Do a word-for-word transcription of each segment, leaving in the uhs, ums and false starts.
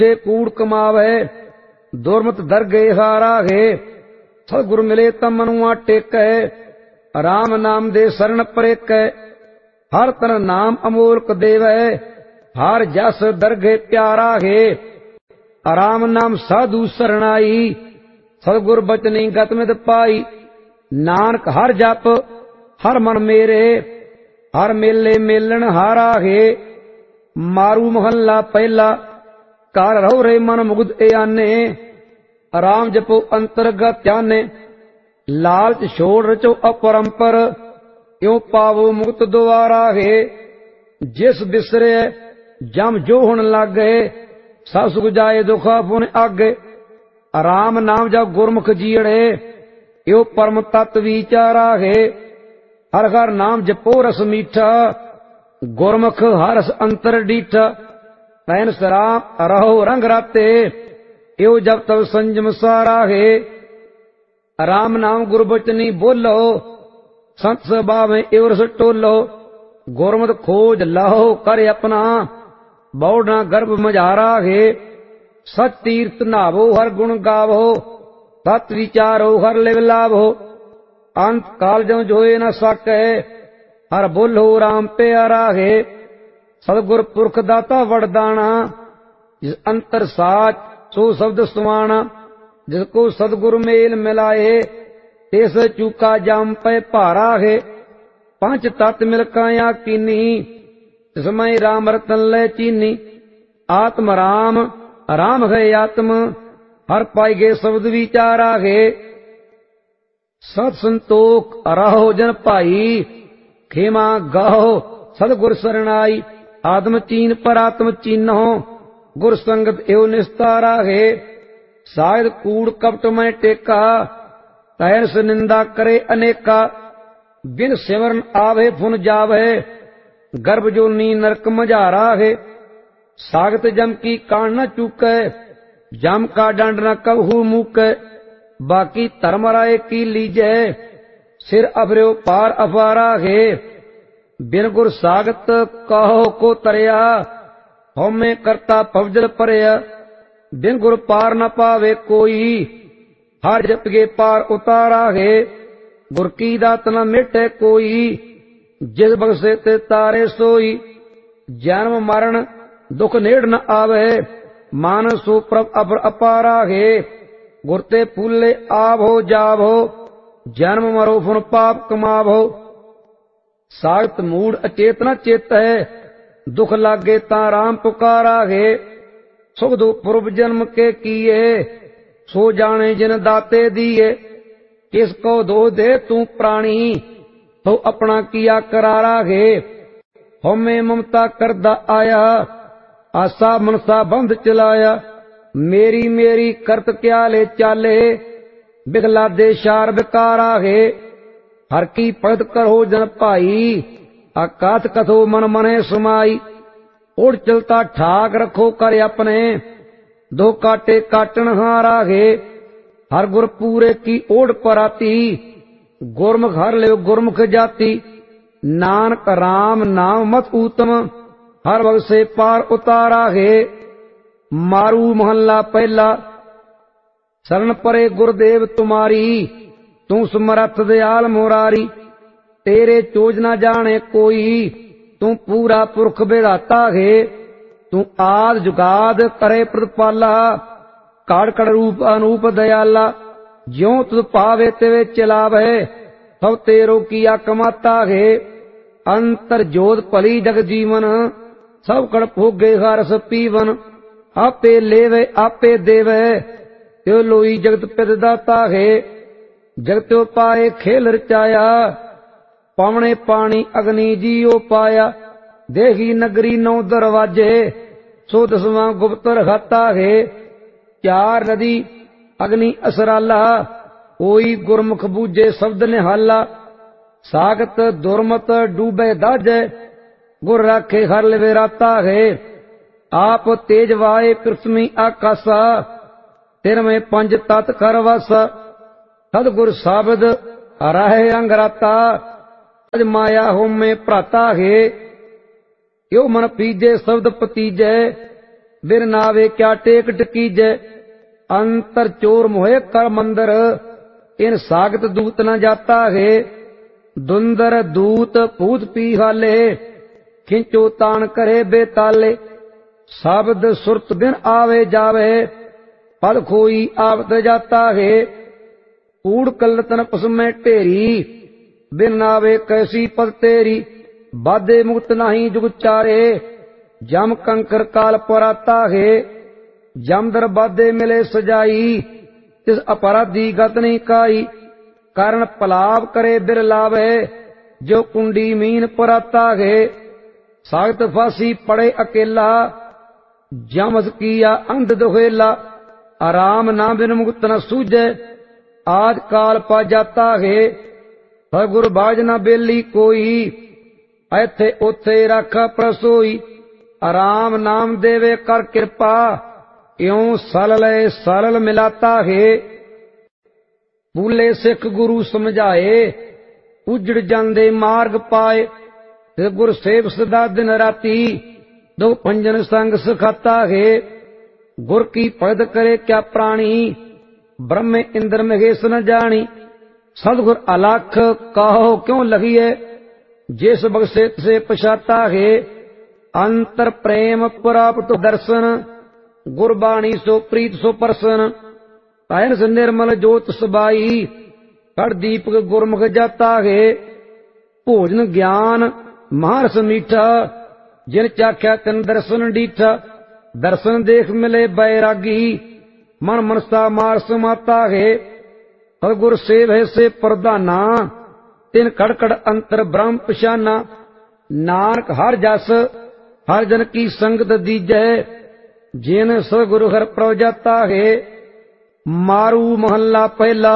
जे कूड़ कमावे दुरमत दरगे हारा है। सतगुर मिले तम मनुआ टेकै राम नाम दे शरण परेकै। हर तर नाम अमोलक देवै हर जस दरगे प्यारा है। राम नाम साधु शरणाई सतगुर बचनी गतमित पाई। नानक हर जप हर मन मेरे हर मेले मेलन हारा है। मारू महला पहला कर रहो रे मन मुग्ध आने। राम जपो अंतर्गत ध्याने लालच छोड़ रचो अपरंपर यो पावो मुक्त द्वारा है। जिस बिसरे जम जो हुन लग गए सब सुख जाए दुखा पुन आगे। राम नाम जब गुरमुख जीड़े यो परम तत्व विचारा है। हर हर नाम जपो रस मीठा गुरमुख हरस अंतर डीठा। तैन सराम रहो रंग राते यो जब तब संजम सारा है। राम नाम गुरबचनी बोलो संत सभा में एव रस टोलो। गुरमत खोज लाहो कर अपना बौड़ना गर्भ मझारा है। सच तीर्थ नावो हर गुण गावो सत विचारो हर लिव लाभो। अंत काल जो जोए न सके हर बोलो राम प्यारा है। सतगुर पुरख दाता वरदाना जिस अंतर साच सो शब्द सुवाना। जिसको सतगुरु मेल मिलाए तेस चूका जाम पे भारा है। पंच तत् मिल काया कीनी जिसमय राम रतन ले चीनी। आत्म राम राम है आत्म हर पाई गे शब्द विचारा है। सत संतोख रहो जन भाई खेमा गाहो सतगुर शरणाई। आत्म चीन पर आत्म चीनो गुर संगत एव निस्तारा है। शायद कूड़ कपट में टेका तैर से निंदा करे अनेका। बिन सिमरन आवे फुन जावे गर्भ जो नी नरक मझारा है। सागत जम की कान न चूकै जम का डंड न कबहू मूकै। बाकी धर्म राय की लीजै सिर अभर्यो पार अफारा है। बिन गुर सागत कहो को तरया होमे करता पवजल परया। बिन गुर पार न पावे कोई हर जप के पार उतारा है। गुर की दात न मिटे कोई जिस बख्शे ते तारे सोई। जन्म मरण दुख नेड़ न आवे मान सो प्रभ अपर अपारा है। गुरते फूले आवो जावो जन्म मरो फुन पाप कमावो। सागत मूड अचेतना चेत है दुख लागे ता राम पुकारा है। सुख दुख पूर्व जन्म के किए सो जाने जिन दाते दिए। किसको दो दे तू प्राणी तो अपना किया करारा है। होमे ममता करदा आया आशा मनसा बंध चलाया। मेरी मेरी करत क्या ले चाले बिगला दे शार बिकारा है। हर की पद करो जन भाई आकात कथो मन मने समाई। उड़ चलता ठाक रखो कर अपने दो काटे काटन हारा है। हर गुर पूरे की ओढ़ पर आती गुरमुख हर ले गुरमुख जाति। नानक राम नाम मत उत्तम हर वक्त से पार उतारा है। मारू महल्ला पहला शरण परे गुरुदेव तुम्हारी तू समरथ दयाल मुरारी। तेरे चोज न जाने कोई तू पूरा पुरख विधाता है। तू आद जुगाद करे प्रतिपाला काड़ कड़ रूप अनूप दयाला। ज्यों तुझ पावे तेवे चलावे सब तेरो किया कमाता है। अंतर जोत भली जग जीवन सब कड़ भोगे हरस पीवन। आपे लेवे आपे देवे त्यो लोई जगत पित दाता है। जगत्यो पाए खेल रचाया पावने पानी अग्नि जियो पाया। देखी नगरी नौ दरवाजे सो दसवां गुप्त रखाता है। चार नदी अग्नि असराला कोई गुरमुख बूझे शब्द निहाला। सागत दुर्मत डूबे दाजे गुर राखे हर लिवे राता है। आप तेज वाए पृथ्वी आकाशा तिर में पंज तत् कर वासा। सदगुर साबद राहे अंगराता अज माया होम में भ्राता है। यो मन पीजे शब्द पतीजे बिन नावे क्या टेक टकीजै। अंतर चोर मोहे कर मंदर, इन सागत दूत न जाता है। दुंदर दूत भूत पीहाले, खिंचो तान करे बेताले। शब्द सुरत बिन आवे जावे, पद खोई आवत जाता है। कूड़ कल्लतन पसमें ढेरी, बिन नावे कैसी पद तेरी। बाधे मुक्त नहीं जुग चारे, जम कंकर काल पराता है। जमदर बाधे मिले सजाई, तिस अपराधी गत नहीं काई। कारण पलाव करे बिर लावे, जो कुंडी मीन पराता है। सागत फांसी पड़े अकेला, जमस किया अंध दुहेला। आराम ना बिन मुक्त न सूझे, आज काल पा जाता है। सगुर बाज न बेली कोई, ऐथे उथे राखा प्रसोई। आराम नाम देवे कर कृपा, इਉਂ सलल सरल मिलाता है। भूले सिख गुरु समझाए, उजड़ जांदे मार्ग पाए। गुर सेव सदा दिन राती, दो पंजन संग सिखाता है। गुर की पद करे क्या प्राणी, ब्रह्म इंद्र महेश न जानी। सदगुर अलख कहो क्यों लगिए, जिस बगसे से पछाता है। अंतर प्रेम प्राप्त दर्शन, गुरबाणी सो प्रीत सो परसन। कायन से निर्मल जोत सबाई, कड़ दीपक गुरमुख जाता है। भोजन ज्ञान महारस मीठा, जिन चाख्या तिन दर्शन डीठा। दर्शन देख मिले बैरागी, मन मनसा मार समाता है। गुर सेव है से प्रधाना, तिन कड़कड़ अंतर ब्रह्म पशाना। नानक हर जस हर जन की संगत दीजै, जिन सगुरु हर प्रभ जाता है। मारू महल्ला पहला,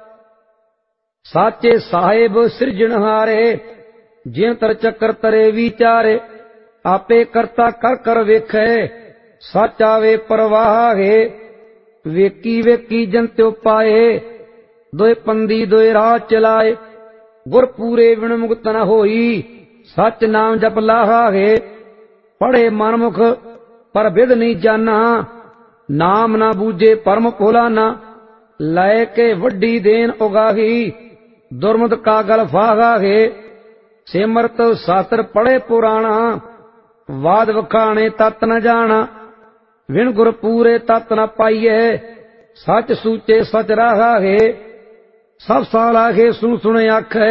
साचे साहेब सिरजनहारे। जिन तर चक्कर तरे विचारे, आपे करता कर कर वेखै। सच आवे परवाह है, वेकी वेकी जन त्यो पाए। दोए पंदी दोए राह चलाए, गुर पूरे बिन मुक्त न होई। सच नाम जप लाहा है, पढ़े मनमुख पर विद नहीं जाना। नाम ना बूझे परम भुलाना, लय के वड्डी देन उगाही। दुर्मत का गल फाहा है, सिमरत शास्त्र पढ़े पुराणा। वाद वखाणे तत न जाना, विण गुर पूरे तत न पाइए। सच सूचे सच राहा है, सब साल आखे सुन सुने आखे।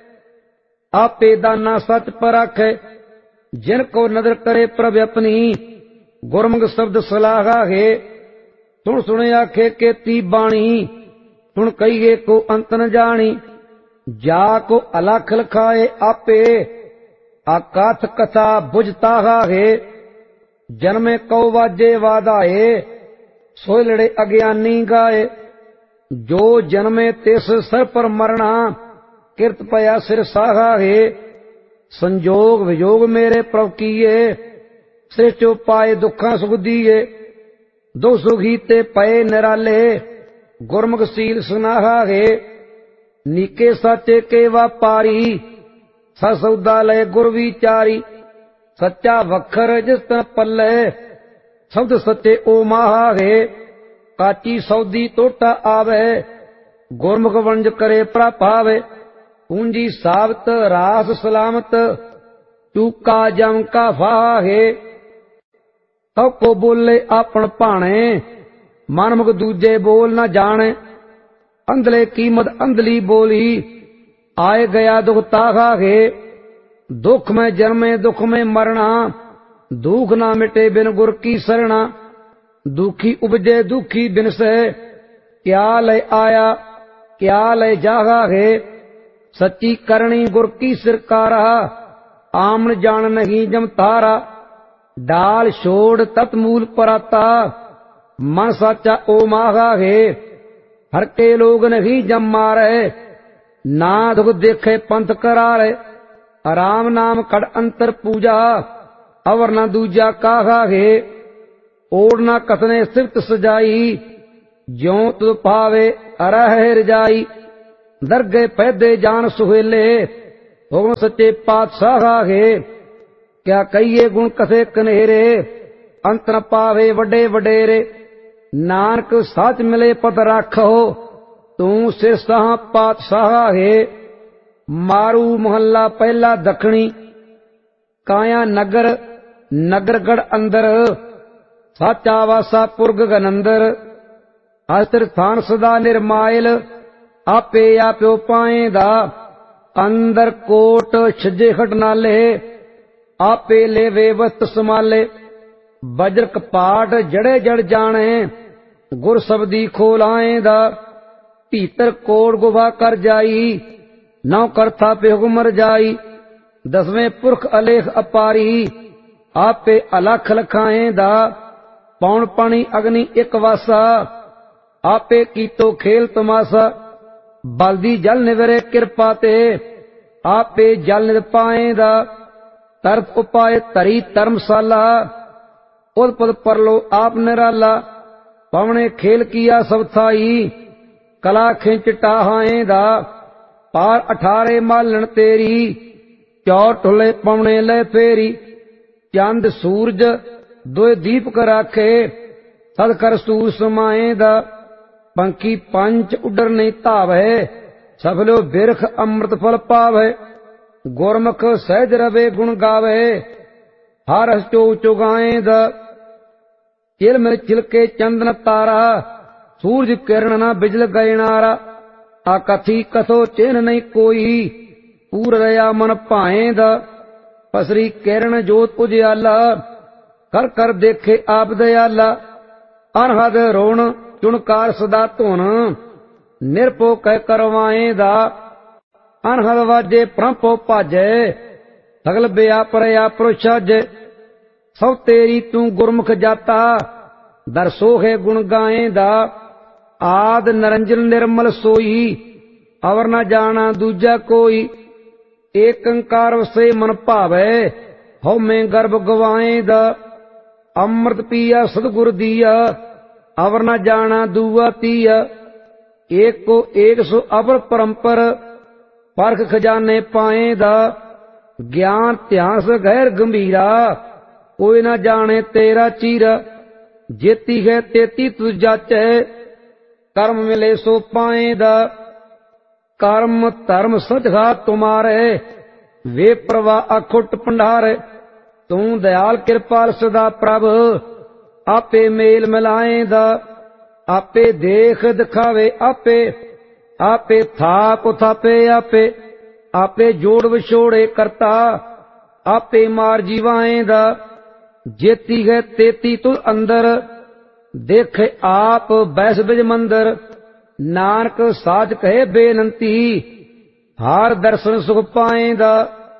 आपे दाना सच पर आखे, जिन को नजर करे प्रभ अपनी। गुरमुख शब्द सलाहा है, सुन सुने आखे केती बाणी। सुन कहिए को अंत न जानी, जा को अलख लखाए आपे। आकाथ कथा बुझता है, जन्मे कौ वाजे वादाए। सोय लड़े अज्ञानी गाए, जो जन्मे तिस सर पर मरना। किरत पया सिर साहा है, संजोग वियोग मेरे प्रभ कीए। सृष्टो पाए दुखा सुख दिए, दो सुखी ते पए निराले। गुरमुख सील सुनाहा है, नीके साचे के व्यापारी। सौदा लय गुर विचारी, सच्चा वखर जिस तरह पल्ले। शब्द सच्चे ओ माहा है, काची सौदी टोटा आवे। गुरमुख वंज करे प्रभावे, पूंजी साबत रास सलामत। चूका जम का फाहा है, सब को बोले आपन भाणे। मनमुख दूजे बोल न जाने, अंधले कीमत अंधली बोली। आए गया दुख ताहा है, दुख में जन्मे दुख में मरना। दुख ना मिटे बिन गुर की सरना, दुखी उपजे दुखी बिन से। क्या ले आया क्या ले जागा है, सच्ची करनी गुर की सिरकारा। आमन जान नहीं जम तारा, डाल छोड़ तत मूल पराता। मन साचा ओ मागा है, हर के लोग नहीं जम मारे। ना दुख देखे पंथ करारे, राम नाम कड़ अंतर पूजा। अवर न दूजा काहा है, ओढ़ न कसने सिरत सजाई। ज्यों तुद पावे अरह रजाई, दरगे पैदे जान सुहेले। हुक्म सच्चे पातशाह है, क्या कहिए गुण कसे कनेरे। ਅੰਤ ਨ ਪਾਵੇ ਵੱਡੇ ਵਡੇਰੇ। ਨਾਨਕ ਸੱਚ ਮਿਲੇ ਪਤ ਰਾਖੋ ਤੂੰ ਸਿਰ ਸਾਹ ਪਾਤਸ਼ਾਹ ਹੈ। ਮਾਰੂ ਮਹੱਲਾ ਪਹਿਲਾ ਦੱਖਣੀ। ਕਾਇਆ ਨਗਰ ਨਗਰਗੜ ਅੰਦਰ ਸਾਚਾ ਵਾਸਾ ਪੁਰਗ ਗਨੰਦਰ। ਅਸਤਰ ਥਾਨ ਸਦਾ ਨਿਰਮਾਇਲ ਆਪੇ ਆਪਿਓ ਪਾਏਂਦਾ। ਅੰਦਰ ਕੋਟ ਛੱਜੇ ਖਟ ਨਾਲੇ ਆਪੇ ਲੇਵੇ ਵਸਤ ਸਮਾਲੇ। ਬਜਰ ਕਪਾਟ ਜੜੇ ਜੜ ਜਾਣੇ ਗੁਰ ਸਬਦੀ ਖੋਲਾਏਂਦਾ। ਭੀਤਰ ਕੋੜ ਗੁਫਾ ਕਰ ਜਾਈ ਨੌ ਕਰਥਾ ਪੇ ਹੁਕਮ ਰਜਾਈ। ਦਸਵੇਂ ਪੁਰਖ ਅਲੇਖ ਅਪਾਰੀ ਆਪੇ ਅਲਖ ਲਖਾਏਂਦਾ। ਪੌਣ ਪਾਣੀ ਅਗਨੀ ਇੱਕ ਵਾਸਾ ਆਪੇ ਕੀਤੋ ਖੇਲ ਤਮਾਸਾ। ਬਲਦੀ ਜਲ ਨਿਵਰੇ ਕਿਰਪਾ ਤੇ ਆਪੇ ਜਲ ਨਿਧ ਪਾਏਂਦਾ। ਤਰਤ ਉਪਾਏ ਧਰੀ ਧਰਮਸਾਲਾ ਉਦਪਦ ਪਰਲੋ ਆਪ ਨਿਰਾਲਾ। ਪਵਣੇ ਖੇਲ ਕੀਆ ਸਭ ਥਾਈ ਕਲਾ ਖਿੰਚ ਟਾਹਾਏਂਦਾ। ਪਾਰ ਅਠਾਰੇ ਮਾਲਣ ਤੇਰੀ ਚੌਰ ਢੁਲੇ ਪਵਣੇ ਲੈ ਫੇਰੀ। ਚੰਦ ਸੂਰਜ ਦੋਏ ਦੀਪਕ ਰਾਖੇ ਸਦ ਕਰ ਸੂਰ ਸਮਾਏਂਦਾ। ਪੰਖੀ ਪੰਚ ਉੱਡਰ ਨਹੀਂ ਧਾਵੇ ਸਫਲਿਓ ਬਿਰਖ ਅੰਮ੍ਰਿਤ ਫਲ ਪਾਵੇ। ਗੁਰਮੁਖ ਸਹਿਜ ਰਵੇ ਗੁਣ ਗਾਵੇ ਹਰ ਹਸ ਚੋ ਚੁਗਾਏਂਦਾ। ਚਿਲ ਮਿਲ ਚਿਲਕੇ ਚੰਦਨ ਤਾਰਾ ਸੂਰਜ ਕਿਰਨ ਨਾ ਬਿਜਲ ਗਇਨਾਰਾ। ਆਕਥੀ ਕਥੋ ਚਿੰਨ ਨਹੀਂ ਕੋਈ ਪੂਰ ਰਿਆ ਮਨ ਭਾਏਂਦਾ। ਪਸਰੀ ਕਿਰਨ ਜੋਤ ਉਜਿਆਲਾ ਕਰ ਕਰ ਦੇਖੇ ਆਪ ਦਇਆਲਾ। ਅਨਹਦ ਰੋਣ ਚੁਣਕਾਰ ਸਦਾ ਧੁਨ ਨਿਰਭਉ ਕਹਿ ਕਰਵਾਏਂਦਾ। ਅਨਹਦ ਵਾਜੇ ਪ੍ਰੰਭੋ ਭਾਜੈ ਸਗਲ ਬਿਆਪਰਿਆ ਪੁਰਸ਼ਾਜੈ। ਸਭ ਤੇਰੀ ਤੂੰ ਗੁਰਮੁਖ ਜਾਤਾ ਦਰ ਸੋਹੇ ਗੁਣ ਗਾਏਂਦਾ। ਆਦ ਨਰੰਜਨ ਨਿਰਮਲ ਸੋਈ ਅਵਰ ਨ ਜਾਣਾ ਦੂਜਾ ਕੋਈ। ਏਕ ਓੰਕਾਰ ਵਸੇ ਮਨ ਭਾਵੈ ਹਉਮੈ ਗਰਭ ਗਵਾਏਂਦਾ। ਅੰਮ੍ਰਿਤ ਪੀਆ ਸਤਿਗੁਰ ਦੀਆ ਅਵਰ ਨ ਜਾਣਾ ਦੂਆ ਤੀਆ। ਏਕੋ ਏਕ ਸੋ ਅਵਰ ਪਰੰਪਰ ਪਰਖ ਖਜ਼ਾਨੇ ਪਾਏਂਦਾ। ਗਿਆਨ ਧਿਆਨ ਸ ਗਹਿਰ ਗੰਭੀਰਾ ਕੋਈ ਨਾ ਜਾਣੇ ਤੇਰਾ ਚੀਰਾ। ਜੇਤੀ ਹੈ ਤੇਤੀ ਤੁ ਜਾਚੈ ਕਰਮ ਮਿਲੇ ਸੋ ਪਾਏਂਦਾ। ਕਰਮ ਧਰਮ ਸਚਾ ਤੁਮਾਰੇ ਵੇ ਪ੍ਰਵਾ ਅਖੁੱਟ ਭੰਡਾਰੇ। ਤੂੰ ਦਇਆਲ ਕਿਰਪਾਲ ਸਦਾ ਪ੍ਰਭ ਆਪੇ ਮੇਲ ਮਿਲਾਏਂਦਾ। ਆਪੇ ਦੇਖ ਦਿਖਾਵੇ ਆਪੇ ਆਪੇ ਥਾਪ ਥਾਪੇ ਆਪੇ। ਆਪੇ ਜੋੜ ਵਿਛੋੜੇ ਕਰਤਾ ਆਪੇ ਮਾਰ ਜੀਵਾਏਂਦਾ। ਜੇਤੀ ਹੈ ਤੇਤੀ ਤੁ ਅੰਦਰ ਦੇਖੇ ਆਪ ਬੈਸ ਬਿਜ ਮੰਦਰ। ਨਾਨਕ ਸਾਚ ਕਹੇ ਬੇਨੰਤੀ ਹਾਰ ਦਰਸ਼ਨ ਸੁਖ ਪਾਏਂਦਾ।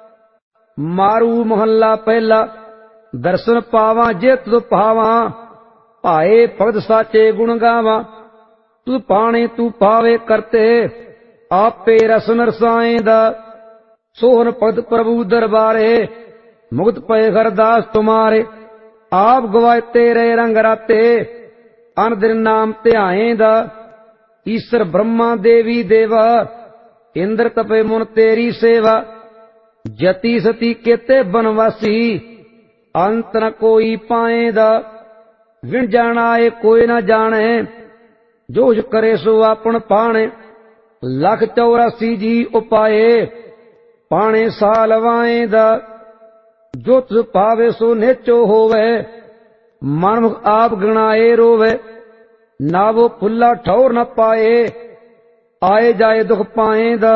ਮਾਰੂ ਮਹੱਲਾ ਪਹਿਲਾ। ਦਰਸ਼ਨ ਪਾਵਾਂ ਜੇ ਤੁਧ ਭਾਵਾਂ ਭਾਏ ਭਗਤ ਸਾਚੇ ਗੁਣ ਗਾਵਾਂ। ਤੁਧ ਪਾਣੇ ਤੂੰ ਪਾਵੇ ਕਰਤੇ ਆਪੇ ਰਸਨ ਰਸਾਏਂਦਾ। ਸੋਹਨ ਭਗਤ ਪ੍ਰਭੂ ਦਰਬਾਰੇ ਮੁਕਤ ਪਏ ਹਰਦਾਸ ਤੁਮਾਰੇ। ਆਪ ਗਵਾਏ ਤੇਰੇ ਰੰਗ ਰਾਤੇ ਅਨ ਦਿਨ ਨਾਮ ਧਿਆਏਂਦਾ। ਈਸ਼ਰ ਬ੍ਰਹਮਾ ਦੇਵੀ ਦੇਵਾ ਇੰਦਰ ਤਪੇ ਮੁਨ ਤੇਰੀ ਸੇਵਾ। ਜਤੀ ਸਤੀ ਕੇਤੇ ਬਨਵਾਸੀ ਅੰਤ ਨ ਕੋਈ ਪਾਏਂਦਾ। ਵਿਣ ਜਾਣਾ ਏ ਕੋਈ ਨਾ ਜਾਣੇ ਜੋਜ ਕਰੇ ਸੋ ਆਪਣ ਪਾਣੇ। ਲੱਖ ਚੌਰਾਸੀ ਜੀ ਉਪਾਏ ਪਾਣੇ ਸਾਲ ਵਾਏਂਦਾ। ਜੋ ਤੁਧ ਭਾਵੇ ਸੋ ਨੇਚੋ ਹੋਵੇ ਮਨਮੁਖ ਆਪ ਗਣਾਏ ਰੋਵੇ। ਨਾਵੋ ਫੁੱਲਾ ਠੌਰ ਨ ਪਾਏ ਆਏ ਜਾਏ ਦੁਖ ਪਾਏਂਦਾ।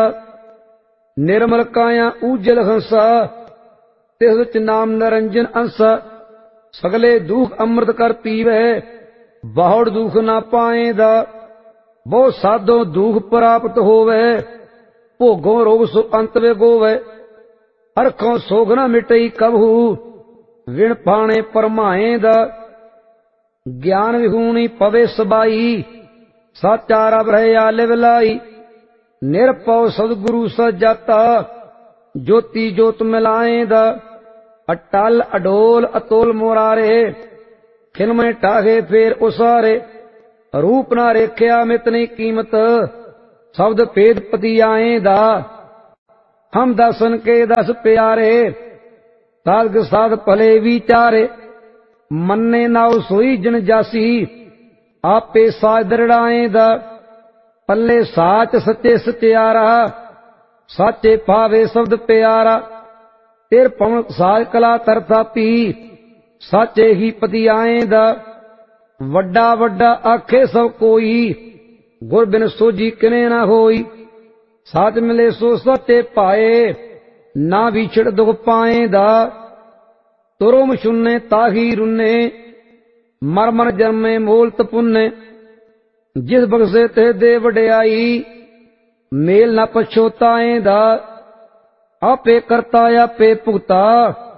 ਨਿਰਮਲ ਕਾਇਆ ਊਜਲ ਹੰਸਾ ਤਿਸ ਵਿੱਚ ਨਾਮ ਨਰੰਜਨ ਅੰਸਾ। ਸਗਲੇ ਦੁਖ ਅੰਮ੍ਰਿਤ ਕਰ ਪੀਵੇ ਬਹੁੜ ਦੁਖ ਨਾ ਪਾਏਂਦਾ। ਬਹੁ ਸਾਧੋ ਦੁਖ ਪ੍ਰਾਪਤ ਹੋਵੇ ਭੋਗੋਂ ਰੋਗ ਸੋ ਅੰਤ ਵਿਗੋਵੇ। ਅਰਖੋਂ ਸੋਗ ਨਾ ਮਿਟਈ ਕਬਹੂ ਵਿਣ ਪਾਣੇ ਪਰਮਾਏਂਦਾ। ਗਿਆਨ ਵਿਹੂਣੀ ਪਵੇ ਸਬਾਈ ਸਾਚਾ ਰਬ ਰਹਿ ਆਲੇ ਵਿਲਾਈ। ਨਿਰਭਉ ਸਤਿਗੁਰੂ ਸਜਾਤਾ ਜੋਤੀ ਜੋਤ ਮਿਲਾਏਂਦਾ। ਅਟਲ ਅਡੋਲ ਅਤੁਲ ਮੁਰਾਰੇ ਖਿਲਮੇ ਟਾਹੇ ਫੇਰ ਉਸਾਰੇ। ਰੂਪ ਨਾ ਰੇਖਿਆ ਮਿਤ ਨਹੀਂ ਕੀਮਤ ਸ਼ਬਦ ਭੇਦ ਪਤੀ ਆਏਂਦਾ। ਹਮ ਦਸਨ ਕੇ ਦਸ ਪਿਆਰੇ ਸਾਧਕ ਸਾਧ ਭਲੇ ਵਿਚਾਰੇ। ਮੰਨੇ ਨਾਉ ਸੋਈ ਜਨ ਜਾਸੀ ਆਪੇ ਸਾਜ ਦਰੜਾਏ ਦਾ ਪੱਲੇ ਸਾਚ ਸੱਚੇ ਸਚਿਆਰਾ ਸਾਚੇ ਭਾਵੇ ਸ਼ਬਦ ਪਿਆਰਾ ਤੇਰ ਪਵਨ ਸਾਜ ਕਲਾ ਤਰਥਾਪੀ ਸਾਚੇ ਹੀ ਪਤੀ ਆਏ ਦਾ ਵੱਡਾ ਵੱਡਾ ਆਖੇ ਸਭ ਕੋਈ ਗੁਰ ਬਿਨ ਸੋਜੀ ਕਿਨੇ ਨਾ ਹੋਈ ਸਾਚ ਮਿਲੇ ਸੋ ਸਾਚੇ ਪਾਏ ਨਾ ਵਿਛੜ ਦੁਖ ਪਾਏ ਦਾ ਤੁਰੋ ਮਸ਼ੁੰਨੇ ਤਾਹੀ ਰੁੰਨੇ ਮਰ ਮਰ ਜਨਮੇ ਮੋਲਤ ਪੁੰਨੇ ਜਿਸ ਬਖਸ਼ੇ ਤੇ ਦੇ ਵਡਿਆਈ ਮੇਲ ਨਾ ਪਛੋਤਾਏ ਦਾ ਆਪੇ ਕਰਤਾ ਆਪੇ ਭੁਗਤਾ